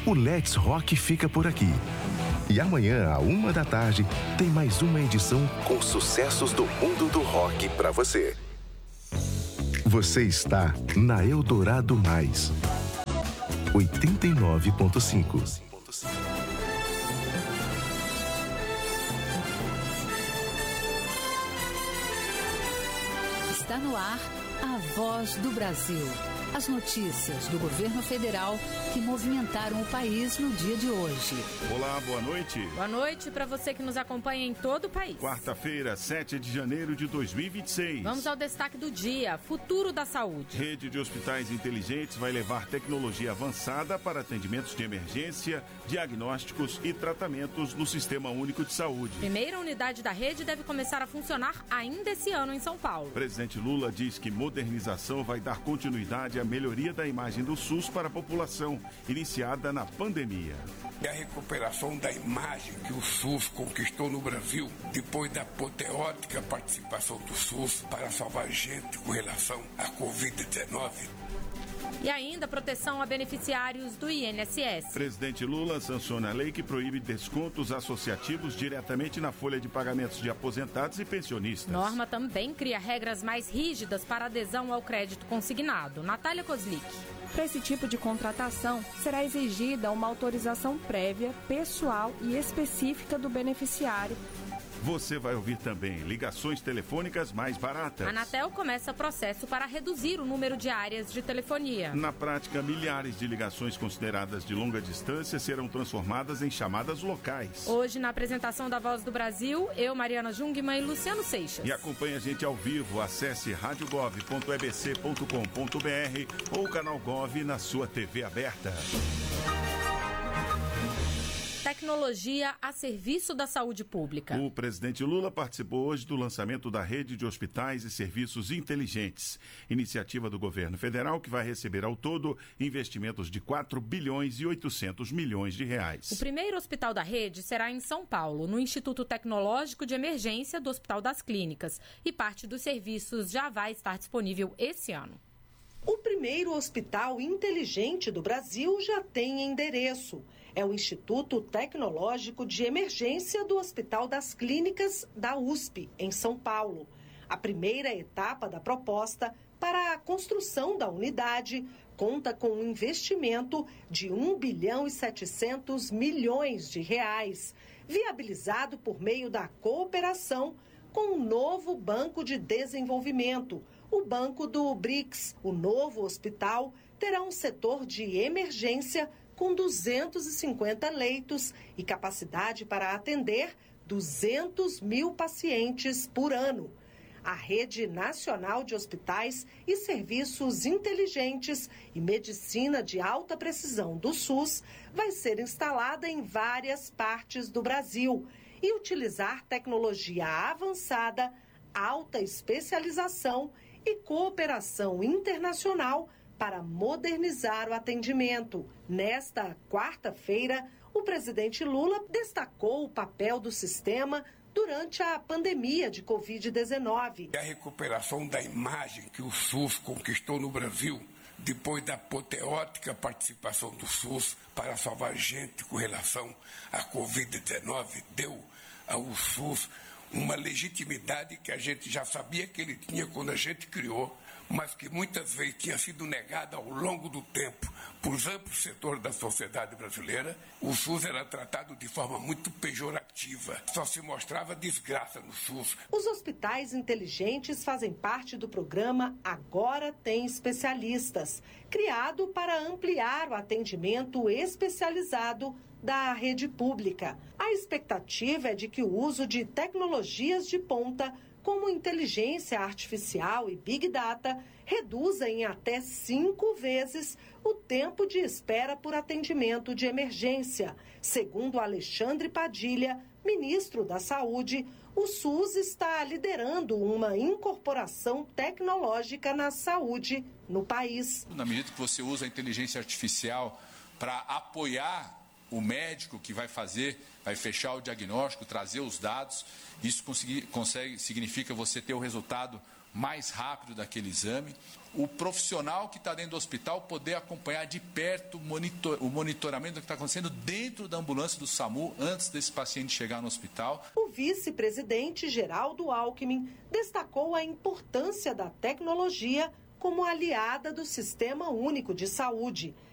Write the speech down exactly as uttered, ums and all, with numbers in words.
O Let's Rock fica por aqui. E amanhã, à uma da tarde, tem mais uma edição com sucessos do mundo do rock pra você. Você está na Eldorado Mais, oitenta e nove ponto cinco. Está no ar a Voz do Brasil. As notícias do governo federal que movimentaram o país no dia de hoje. Olá, boa noite. Boa noite para você que nos acompanha em todo o país. Quarta-feira, sete de janeiro de dois mil e vinte e seis. Vamos ao destaque do dia: futuro da saúde. Rede de hospitais inteligentes vai levar tecnologia avançada para atendimentos de emergência, diagnósticos e tratamentos no Sistema Único de Saúde. Primeira unidade da rede deve começar a funcionar ainda esse ano em São Paulo. Presidente Lula diz que modernização vai dar continuidade à melhoria da imagem do SUS para a população, iniciada na pandemia. E a recuperação da imagem que o SUS conquistou no Brasil, depois da apoteótica participação do SUS para salvar gente com relação à covid dezenove. E ainda proteção a beneficiários do I N S S. Presidente Lula sanciona a lei que proíbe descontos associativos diretamente na folha de pagamentos de aposentados e pensionistas. Norma também cria regras mais rígidas para adesão ao crédito consignado. Natália Kozlik. Para esse tipo de contratação, será exigida uma autorização prévia, pessoal e específica do beneficiário. Você vai ouvir também ligações telefônicas mais baratas. A Anatel começa processo para reduzir o número de áreas de telefonia. Na prática, milhares de ligações consideradas de longa distância serão transformadas em chamadas locais. Hoje, na apresentação da Voz do Brasil, eu, Mariana Jungmann e Luciano Seixas. E acompanhe a gente ao vivo. Acesse rádio gov ponto e b c ponto com ponto b r ou o canal Gov na sua T V aberta. Tecnologia a serviço da saúde pública. O presidente Lula participou hoje do lançamento da rede de hospitais e serviços inteligentes, iniciativa do governo federal que vai receber ao todo investimentos de quatro bilhões e oitocentos milhões de reais. O primeiro hospital da rede será em São Paulo, no Instituto Tecnológico de Emergência do Hospital das Clínicas, e parte dos serviços já vai estar disponível esse ano. O primeiro hospital inteligente do Brasil já tem endereço. É o Instituto Tecnológico de Emergência do Hospital das Clínicas da U S P, em São Paulo. A primeira etapa da proposta para a construção da unidade conta com um investimento de um bilhão e setecentos milhões de reais, viabilizado por meio da cooperação com o novo Banco de Desenvolvimento, o Banco do BRICS. O novo hospital terá um setor de emergência com duzentos e cinquenta leitos e capacidade para atender duzentos mil pacientes por ano. A Rede Nacional de Hospitais e Serviços Inteligentes e Medicina de Alta Precisão do SUS vai ser instalada em várias partes do Brasil e utilizar tecnologia avançada, alta especialização e cooperação internacional para modernizar o atendimento. Nesta quarta-feira, o presidente Lula destacou o papel do sistema durante a pandemia de covid dezenove. A recuperação da imagem que o SUS conquistou no Brasil, depois da apoteótica participação do SUS para salvar gente com relação à covid dezenove, deu ao SUS uma legitimidade que a gente já sabia que ele tinha quando a gente criou, mas que muitas vezes tinha sido negada ao longo do tempo por amplos setores da sociedade brasileira. O SUS era tratado de forma muito pejorativa, só se mostrava desgraça no SUS. Os hospitais inteligentes fazem parte do programa Agora Tem Especialistas, criado para ampliar o atendimento especializado da rede pública. A expectativa é de que o uso de tecnologias de ponta, como inteligência artificial e Big Data, reduza em até cinco vezes o tempo de espera por atendimento de emergência. Segundo Alexandre Padilha, ministro da Saúde, o SUS está liderando uma incorporação tecnológica na saúde no país. Na medida que você usa a inteligência artificial para apoiar o médico que vai fazer, vai fechar o diagnóstico, trazer os dados, isso conseguir, consegue, significa você ter o resultado mais rápido daquele exame, o profissional que está dentro do hospital poder acompanhar de perto monitor, o monitoramento do que está acontecendo dentro da ambulância do SAMU antes desse paciente chegar no hospital. O vice-presidente Geraldo Alckmin destacou a importância da tecnologia como aliada do Sistema Único de Saúde